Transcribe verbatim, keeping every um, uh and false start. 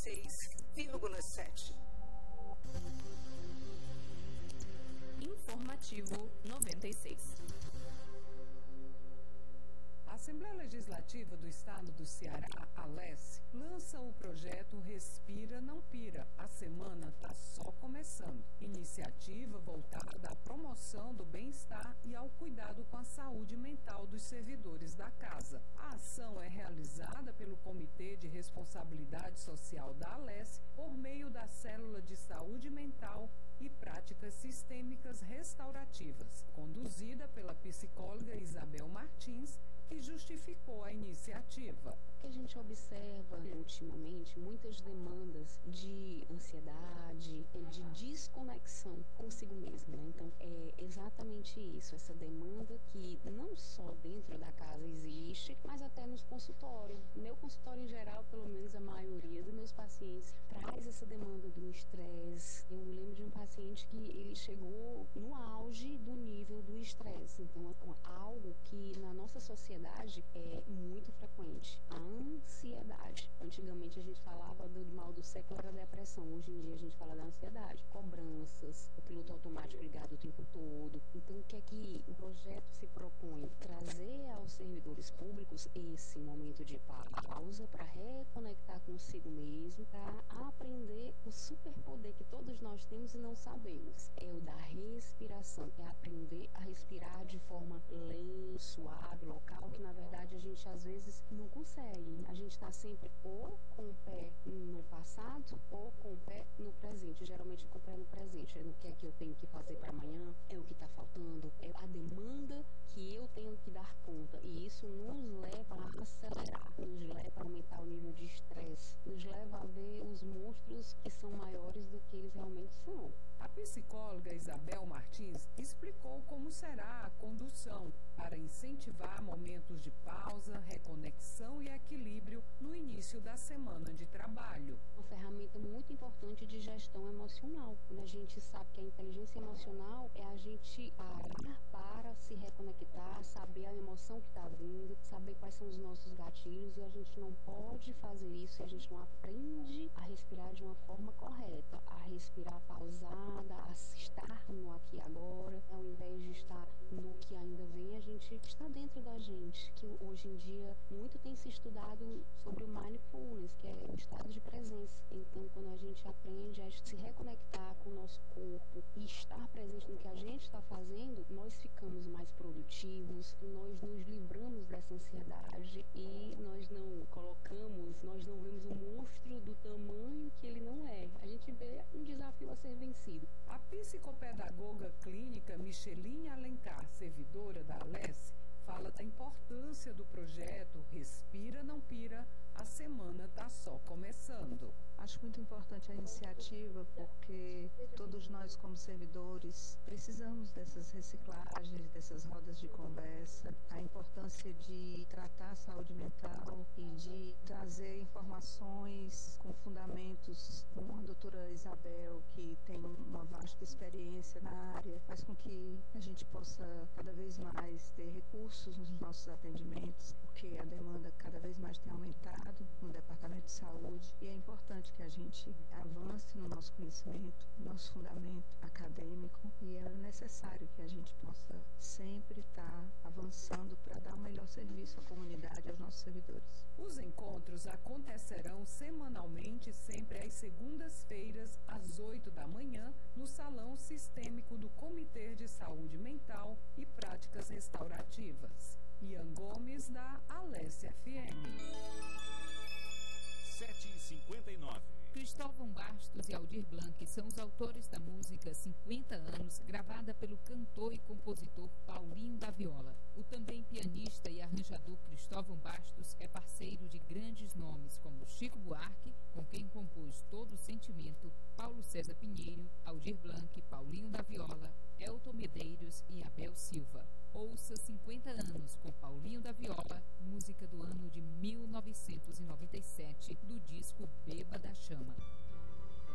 seis vírgula sete. Informativo noventa e seis. A Assembleia Legislativa do Estado do Ceará, a Alesse, lança o projeto Respira Não Pira. A semana está só começando. Iniciativa voltada à promoção do bem-estar e ao cuidado com a saúde mental dos servidores da casa. A ação é realizada pelo Comitê de Responsabilidade Social da Alesse por meio da Célula de Saúde Mental e Práticas Sistêmicas Restaurativas, conduzida pela psicóloga Isabel Martins, que justificou a iniciativa. O que a gente observa ultimamente, muitas demandas de ansiedade, de desconexão consigo mesmo, né? Então, é exatamente isso, essa demanda que não só dentro da casa existe, mas até nos consultórios. Meu consultório em geral, pelo menos a maioria dos meus pacientes, traz essa demanda do estresse. Eu me lembro de um paciente que ele chegou no auge do nível do estresse. Então, é algo que na nossa sociedade é muito frequente. A ansiedade. Antigamente a gente falava do mal do século era a depressão. Hoje em dia a gente fala da ansiedade. Cobranças, o piloto automático ligado o tempo todo. Então o que é que o projeto se propõe? Trazer aos servidores públicos esse momento de pausa para reconectar consigo mesmo, para aprender o superpoder que todos nós temos e não sabemos. É o da respiração. É aprender a respirar de forma lenta, suave, local, que na verdade a gente às vezes não consegue. A gente está sempre ou com o pé no passado ou com o pé no presente. Geralmente com o pé no presente. É o que é que eu tenho que fazer para amanhã, é o que está faltando, é a demanda que eu tenho que dar conta. E isso nos leva a acelerar, nos leva a aumentar o nível de estresse, nos leva a ver os monstros que são maiores do que eles realmente são. A psicóloga Isabel Martins explicou como será a condução para incentivar momentos de pausa, reconexão e equilíbrio no início da semana de trabalho. Uma ferramenta muito importante de gestão emocional. Quando a gente sabe que a inteligência emocional é a gente parar para se reconectar, saber a emoção que está vindo, saber quais são os nossos gatilhos, e a gente não pode fazer isso se a gente não aprende a respirar de uma forma correta, a respirar pausada, a estar no aqui e agora, ao invés de estar no que ainda vem, a gente está dentro da gente, que hoje em dia muito tem se estudado sobre o mindfulness, que é o estado de presença. Então, quando a gente aprende a se reconectar com o nosso corpo e estar presente no que a gente está fazendo, nós ficamos mais produtivos, nós nos livramos dessa ansiedade e nós não colocamos, nós não vemos o monstro do tamanho que ele não é. A gente vê um desafio a ser vencido. A psicopedagoga clínica Micheline Alencar, servidora da Alesse, fala da importância do projeto Respira Não Pira. A semana está só começando. Acho muito importante a iniciativa, porque todos nós, como servidores, precisamos dessas reciclagens, dessas rodas de conversa, a importância de tratar a saúde mental e de trazer informações com fundamentos, como a doutora Isabel, que tem uma vasta experiência na área, faz com que a gente possa cada vez mais ter recursos nos nossos atendimentos, porque a demanda cada vez mais tem aumentado no Departamento de Saúde, e é importante que a gente avance no nosso conhecimento, no nosso fundamento acadêmico, e é necessário que a gente possa sempre estar avançando para dar o melhor serviço à comunidade, aos nossos servidores. Os encontros acontecerão semanalmente, sempre às segundas-feiras, às oito da manhã, no Salão Sistêmico do Comitê de Saúde Mental e Práticas Restaurativas. Ian Gomes, da Alesse F M. sete e cinquenta e nove. Cristóvão Bastos e Aldir Blanc são os autores da música cinquenta anos, gravada pelo cantor e compositor Paulinho da Viola. O também pianista e arranjador Cristóvão Bastos é parceiro de grandes nomes como Chico Buarque, com quem compôs Todo o Sentimento, Paulo César Pinheiro, Aldir Blanc, Paulinho da Viola, Elton Medeiros e Abel Silva. Ouça cinquenta anos com Paulinho da Viola, música do ano de mil novecentos e noventa e sete, do disco Beba da Chama.